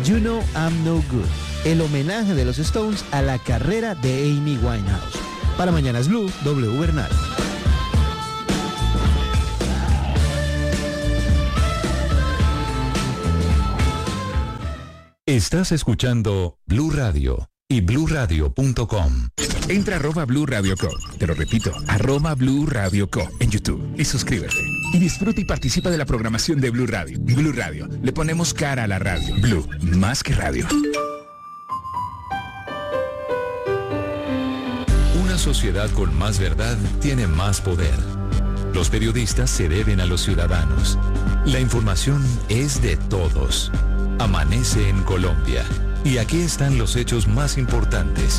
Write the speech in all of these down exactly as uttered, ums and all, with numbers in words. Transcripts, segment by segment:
You Know I'm No Good, el homenaje de los Stones a la carrera de Amy Winehouse. Para Mañanas Blue, W. Bernal. Estás escuchando Blue Radio y blue radio punto com. Entra a arroba Blue Radio Co. Te lo repito, arroba Blue Radio Co. en YouTube y suscríbete. Y disfruta y participa de la programación de Blue Radio. Blue Radio, le ponemos cara a la radio. Blue, más que radio. Una sociedad con más verdad tiene más poder. Los periodistas se deben a los ciudadanos. La información es de todos. Amanece en Colombia. Y aquí están los hechos más importantes.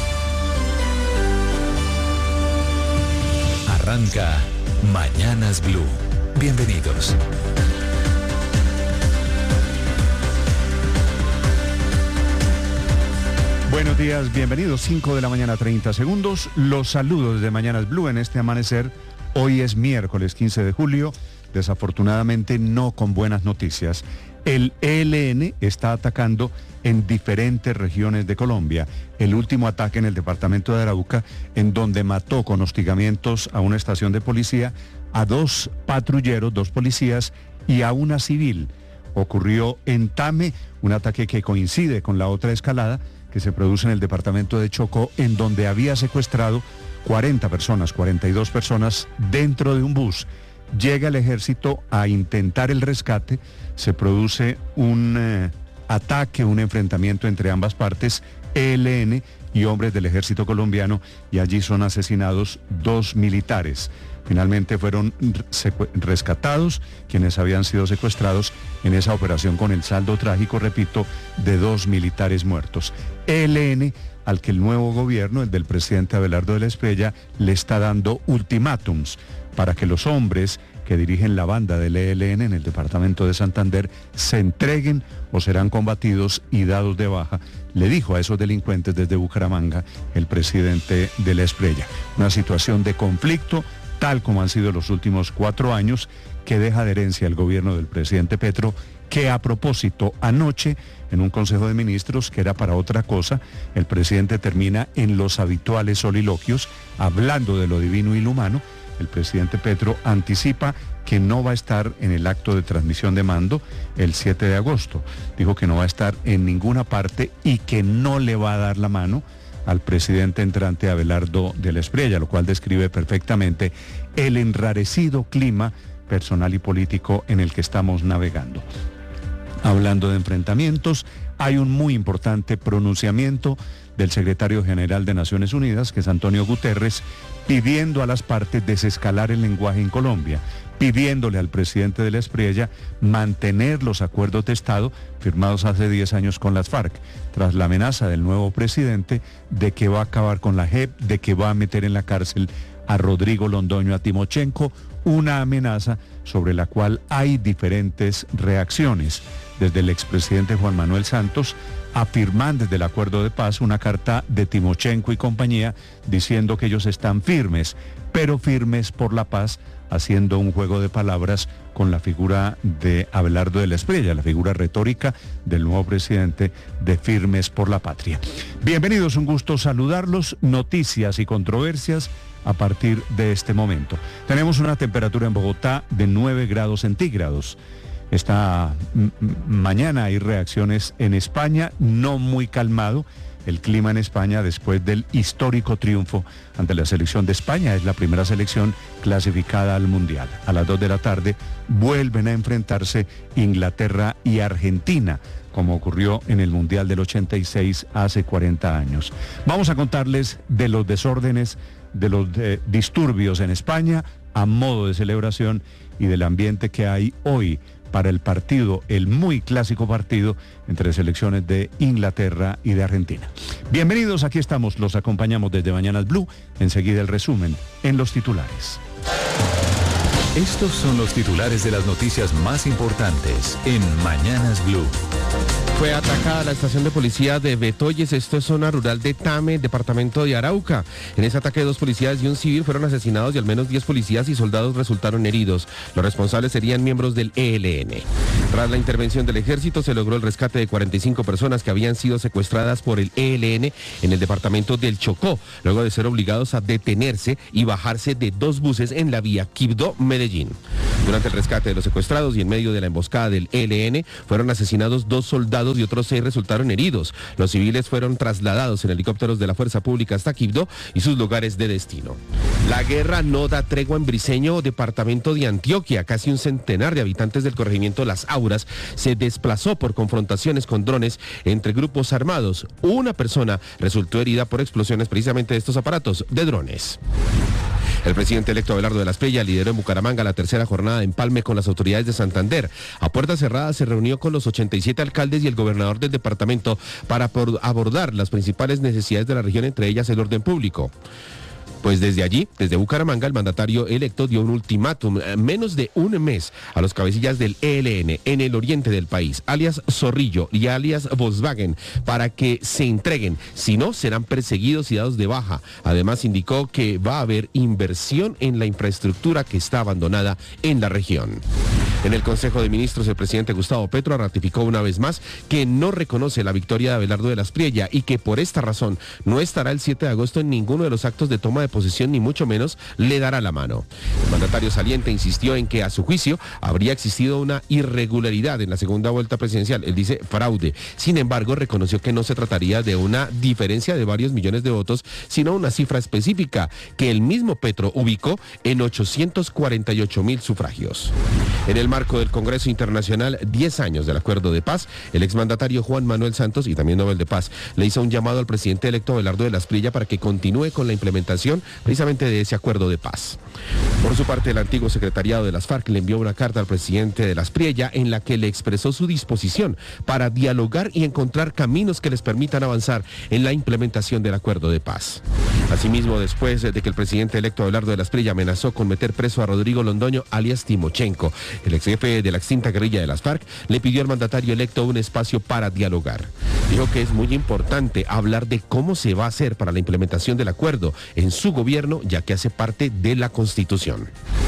Arranca Mañanas Blue. Bienvenidos. Buenos días, bienvenidos. cinco de la mañana, treinta segundos. Los saludos de Mañanas Blue en este amanecer. Hoy es miércoles quince de julio. Desafortunadamente no con buenas noticias. El E L N está atacando en diferentes regiones de Colombia. El último ataque en el departamento de Arauca, en donde mató con hostigamientos a una estación de policía, a dos patrulleros, dos policías y a una civil. Ocurrió en Tame, un ataque que coincide con la otra escalada que se produce en el departamento de Chocó, en donde había secuestrado cuarenta personas, cuarenta y dos personas dentro de un bus. Llega el ejército a intentar el rescate, se produce un eh, ataque, un enfrentamiento entre ambas partes, E L N y hombres del ejército colombiano, y allí son asesinados dos militares. Finalmente fueron rescatados quienes habían sido secuestrados en esa operación, con el saldo trágico, repito, de dos militares muertos. E L N, al que el nuevo gobierno, el del presidente Abelardo de la Espriella, le está dando ultimátums para que los hombres que dirigen la banda del E L N en el departamento de Santander se entreguen o serán combatidos y dados de baja, le dijo a esos delincuentes desde Bucaramanga el presidente de la Espriella. Una situación de conflicto, tal como han sido los últimos cuatro años, que deja de herencia el gobierno del presidente Petro, que a propósito anoche, en un consejo de ministros que era para otra cosa, el presidente termina en los habituales soliloquios, hablando de lo divino y lo humano. El presidente Petro anticipa que no va a estar en el acto de transmisión de mando el siete de agosto. Dijo que no va a estar en ninguna parte y que no le va a dar la mano al presidente entrante Abelardo de la Espriella, lo cual describe perfectamente el enrarecido clima personal y político en el que estamos navegando. Hablando de enfrentamientos, hay un muy importante pronunciamiento del secretario general de Naciones Unidas, que es Antonio Guterres, pidiendo a las partes desescalar el lenguaje en Colombia, pidiéndole al presidente de la Espriella mantener los acuerdos de Estado firmados hace diez años con las FARC, tras la amenaza del nuevo presidente de que va a acabar con la J E P, de que va a meter en la cárcel a Rodrigo Londoño, a Timochenko, una amenaza sobre la cual hay diferentes reacciones. Desde el expresidente Juan Manuel Santos afirman desde el acuerdo de paz una carta de Timochenko y compañía diciendo que ellos están firmes, pero firmes por la paz, haciendo un juego de palabras con la figura de Abelardo de la Espriella, la figura retórica del nuevo presidente de Firmes por la Patria. Bienvenidos, un gusto saludarlos. Noticias y controversias a partir de este momento. Tenemos una temperatura en Bogotá de nueve grados centígrados. Esta m- mañana hay reacciones en España, no muy calmado el clima en España después del histórico triunfo ante la selección de España. Es la primera selección clasificada al Mundial. A las dos de la tarde vuelven a enfrentarse Inglaterra y Argentina, como ocurrió en el Mundial del ochenta y seis hace cuarenta años. Vamos a contarles de los desórdenes, de los eh, disturbios en España a modo de celebración y del ambiente que hay hoy para el partido, el muy clásico partido entre selecciones de Inglaterra y de Argentina. Bienvenidos, aquí estamos, los acompañamos desde Mañanas Blue. Enseguida el resumen en los titulares. Estos son los titulares de las noticias más importantes en Mañanas Blue. Fue atacada la estación de policía de Betoyes, esto es zona rural de Tame, departamento de Arauca. En ese ataque dos policías y un civil fueron asesinados y al menos diez policías y soldados resultaron heridos. Los responsables serían miembros del E L N. Tras la intervención del ejército se logró el rescate de cuarenta y cinco personas que habían sido secuestradas por el E L N en el departamento del Chocó, luego de ser obligados a detenerse y bajarse de dos buses en la vía Quibdó-Medellín. Durante el rescate de los secuestrados y en medio de la emboscada del E L N fueron asesinados dos soldados y otros seis resultaron heridos. Los civiles fueron trasladados en helicópteros de la Fuerza Pública hasta Quibdó y sus lugares de destino. La guerra no da tregua en Briceño, departamento de Antioquia. Casi un centenar de habitantes del corregimiento Las Auras se desplazó por confrontaciones con drones entre grupos armados. Una persona resultó herida por explosiones precisamente de estos aparatos de drones. El presidente electo Abelardo de la Espriella lideró en Bucaramanga la tercera jornada de empalme con las autoridades de Santander. A puertas cerradas se reunió con los ochenta y siete alcaldes y el gobernador del departamento para abordar las principales necesidades de la región, entre ellas el orden público. Pues desde allí, desde Bucaramanga, el mandatario electo dio un ultimátum, menos de un mes, a los cabecillas del E L N en el oriente del país, alias Zorrillo y alias Volkswagen, para que se entreguen. Si no, serán perseguidos y dados de baja. Además, indicó que va a haber inversión en la infraestructura que está abandonada en la región. En el Consejo de Ministros, el presidente Gustavo Petro ratificó una vez más que no reconoce la victoria de Abelardo de la Espriella y que por esta razón no estará el siete de agosto en ninguno de los actos de toma de posesión, ni mucho menos le dará la mano. El mandatario saliente insistió en que a su juicio habría existido una irregularidad en la segunda vuelta presidencial. Él dice fraude. Sin embargo, reconoció que no se trataría de una diferencia de varios millones de votos, sino una cifra específica que el mismo Petro ubicó en ochocientos cuarenta y ocho mil sufragios. En el marco del Congreso Internacional, diez años del Acuerdo de Paz, el exmandatario Juan Manuel Santos, y también Nobel de Paz, le hizo un llamado al presidente electo Abelardo de la Espriella para que continúe con la implementación precisamente de ese acuerdo de paz. Por su parte, el antiguo secretariado de las FARC le envió una carta al presidente de la Espriella en la que le expresó su disposición para dialogar y encontrar caminos que les permitan avanzar en la implementación del acuerdo de paz. Asimismo, después de que el presidente electo Abelardo de la Espriella amenazó con meter preso a Rodrigo Londoño, alias Timochenko, el ex jefe de la extinta guerrilla de las FARC, le pidió al mandatario electo un espacio para dialogar. Dijo que es muy importante hablar de cómo se va a hacer para la implementación del acuerdo en su gobierno, ya que hace parte de la Constitución.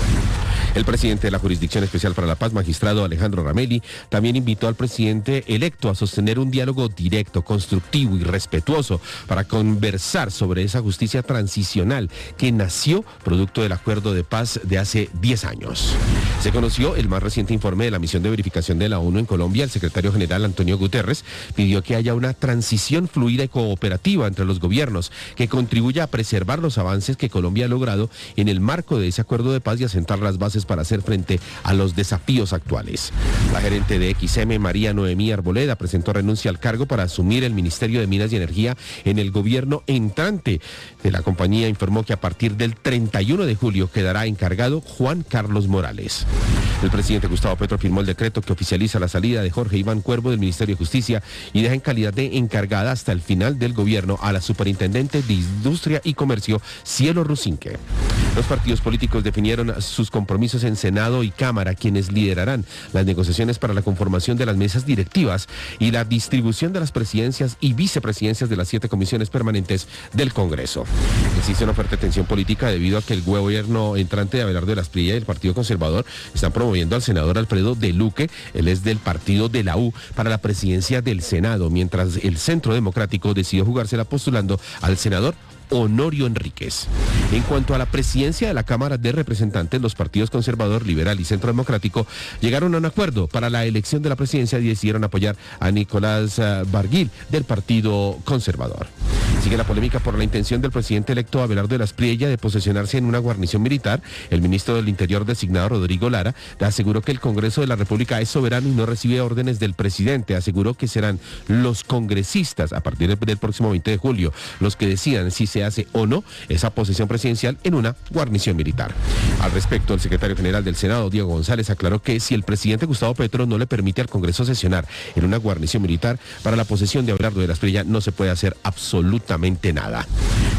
El presidente de la Jurisdicción Especial para la Paz, magistrado Alejandro Ramelli, también invitó al presidente electo a sostener un diálogo directo, constructivo y respetuoso para conversar sobre esa justicia transicional que nació producto del acuerdo de paz de hace diez años. Se conoció el más reciente informe de la misión de verificación de la ONU en Colombia. El secretario general Antonio Guterres pidió que haya una transición fluida y cooperativa entre los gobiernos que contribuya a preservar los avances que Colombia ha logrado en el marco de ese acuerdo de paz y a sentar las bases para hacer frente a los desafíos actuales. La gerente de X M, María Noemí Arboleda, presentó renuncia al cargo para asumir el Ministerio de Minas y Energía en el gobierno entrante. De la compañía informó que a partir del treinta y uno de julio quedará encargado Juan Carlos Morales. El presidente Gustavo Petro firmó el decreto que oficializa la salida de Jorge Iván Cuervo del Ministerio de Justicia y deja en calidad de encargada hasta el final del gobierno a la superintendente de Industria y Comercio, Cielo Rusinque. Los partidos políticos definieron sus compromisos en Senado y Cámara, quienes liderarán las negociaciones para la conformación de las mesas directivas y la distribución de las presidencias y vicepresidencias de las siete comisiones permanentes del Congreso. Existe una fuerte tensión política debido a que el gobierno entrante de Abelardo de la Espriella y el Partido Conservador están promoviendo al senador Alfredo de Luque, él es del partido de la U, para la presidencia del Senado, mientras el Centro Democrático decidió jugársela postulando al senador Honorio Enríquez. En cuanto a la presidencia de la Cámara de Representantes, los partidos conservador, liberal y centro democrático llegaron a un acuerdo para la elección de la presidencia y decidieron apoyar a Nicolás uh, Barguil del Partido Conservador. Sigue la polémica por la intención del presidente electo Abelardo de la Espriella de posesionarse en una guarnición militar. El ministro del Interior designado, Rodrigo Lara, aseguró que el Congreso de la República es soberano y no recibe órdenes del presidente. Aseguró que serán los congresistas a partir del próximo veinte de julio los que decidan si se hace o no esa posesión presidencial en una guarnición militar. Al respecto, el secretario general del Senado, Diego González, aclaró que si el presidente Gustavo Petro no le permite al Congreso sesionar en una guarnición militar para la posesión de Abelardo de la Espriella, no se puede hacer absolutamente nada.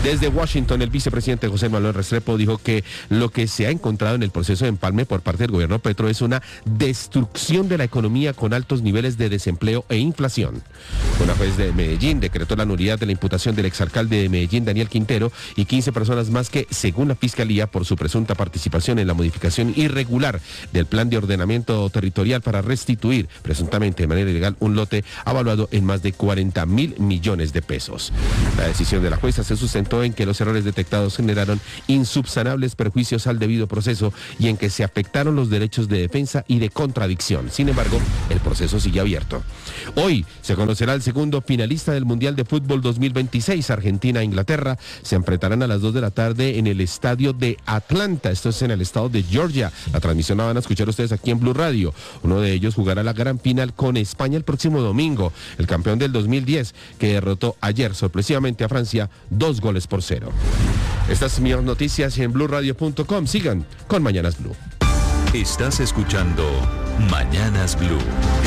Desde Washington, el vicepresidente José Manuel Restrepo dijo que lo que se ha encontrado en el proceso de empalme por parte del gobierno Petro es una destrucción de la economía con altos niveles de desempleo e inflación. Una juez de Medellín decretó la nulidad de la imputación del exalcalde de Medellín, Daniel Quintero, y quince personas más que, según la Fiscalía, por su presunta participación en la modificación irregular del plan de ordenamiento territorial para restituir, presuntamente de manera ilegal, un lote avaluado en más de cuarenta mil millones de pesos. La decisión de la jueza se sustentó en que los errores detectados generaron insubsanables perjuicios al debido proceso y en que se afectaron los derechos de defensa y de contradicción. Sin embargo, el proceso sigue abierto. Hoy se conocerá el segundo finalista del Mundial de Fútbol dos mil veintiséis. Argentina e Inglaterra se enfrentarán a las dos de la tarde en el estadio de Atlanta. Esto es en el estado de Georgia. La transmisión la van a escuchar ustedes aquí en Blue Radio. Uno de ellos jugará la gran final con España el próximo domingo. El campeón del dos mil diez, que derrotó ayer sorpresivamente a Francia dos goles por cero. Estas son mis noticias en blue radio punto com. Sigan con Mañanas Blue. Estás escuchando Mañanas Blue.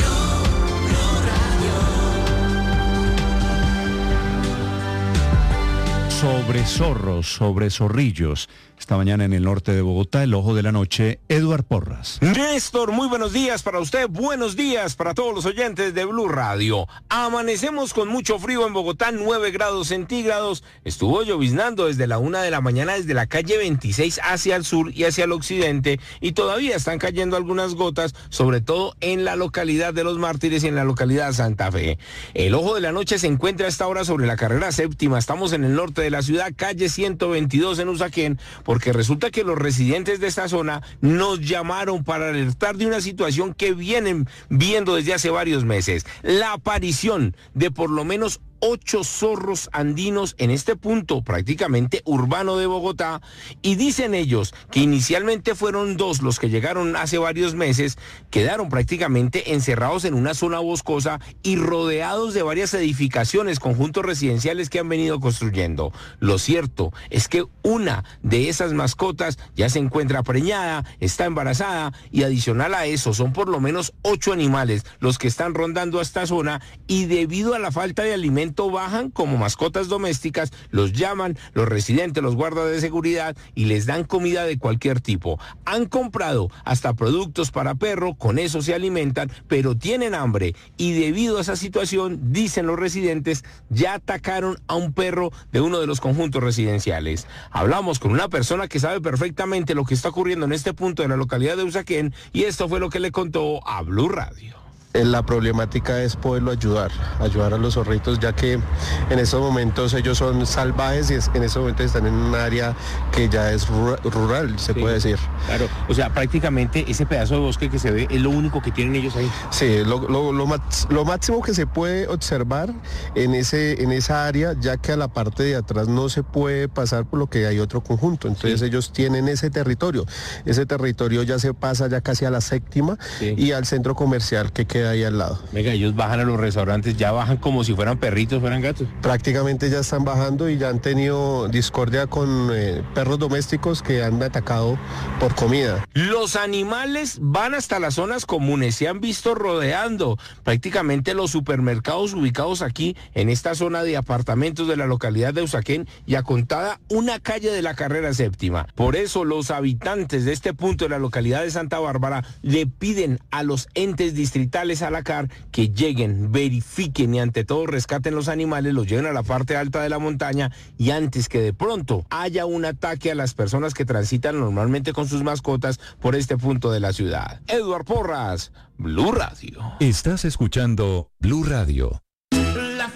Sobre zorros, sobre zorrillos. Esta mañana en el norte de Bogotá, el ojo de la noche, Eduard Porras. Néstor, muy buenos días para usted, buenos días para todos los oyentes de Blue Radio. Amanecemos con mucho frío en Bogotá, nueve grados centígrados. Estuvo lloviznando desde la una de la mañana desde la calle veintiséis hacia el sur y hacia el occidente, y todavía están cayendo algunas gotas, sobre todo en la localidad de Los Mártires y en la localidad de Santa Fe. El ojo de la noche se encuentra a esta hora sobre la carrera séptima. Estamos en el norte de la ciudad, calle ciento veintidós en Usaquén, porque resulta que los residentes de esta zona nos llamaron para alertar de una situación que vienen viendo desde hace varios meses: la aparición de por lo menos ocho zorros andinos en este punto prácticamente urbano de Bogotá, y dicen ellos que inicialmente fueron dos los que llegaron hace varios meses, quedaron prácticamente encerrados en una zona boscosa y rodeados de varias edificaciones, conjuntos residenciales que han venido construyendo. Lo cierto es que una de esas mascotas ya se encuentra preñada, está embarazada, y adicional a eso son por lo menos ocho animales los que están rondando esta zona, y debido a la falta de alimento bajan como mascotas domésticas, los llaman los residentes, los guardas de seguridad, y les dan comida de cualquier tipo. Han comprado hasta productos para perro, con eso se alimentan, pero tienen hambre, y debido a esa situación, dicen los residentes, ya atacaron a un perro de uno de los conjuntos residenciales. Hablamos con una persona que sabe perfectamente lo que está ocurriendo en este punto de la localidad de Usaquén, y esto fue lo que le contó a Blue Radio. La problemática es poderlo ayudar, ayudar a los zorritos, ya que en estos momentos ellos son salvajes y es, en estos momentos están en un área que ya es rural, se sí, puede decir. Claro, o sea, prácticamente ese pedazo de bosque que se ve es lo único que tienen ellos ahí. Sí, lo, lo, lo, lo máximo que se puede observar en, ese, en esa área, ya que a la parte de atrás no se puede pasar por lo que hay otro conjunto, entonces sí, ellos tienen ese territorio, ese territorio ya se pasa ya casi a la séptima, sí, y al centro comercial que queda ahí al lado. Venga, ellos bajan a los restaurantes, ya bajan como si fueran perritos, fueran gatos. Prácticamente ya están bajando y ya han tenido discordia con eh, perros domésticos que han atacado por comida. Los animales van hasta las zonas comunes, se han visto rodeando prácticamente los supermercados ubicados aquí en esta zona de apartamentos de la localidad de Usaquén, y a contada una calle de la carrera séptima. Por eso los habitantes de este punto de la localidad de Santa Bárbara le piden a los entes distritales a la C A R que lleguen, verifiquen y ante todo rescaten los animales, los lleven a la parte alta de la montaña, y antes que de pronto haya un ataque a las personas que transitan normalmente con sus mascotas por este punto de la ciudad. Eduard Porras, Blue Radio. Estás escuchando Blue Radio.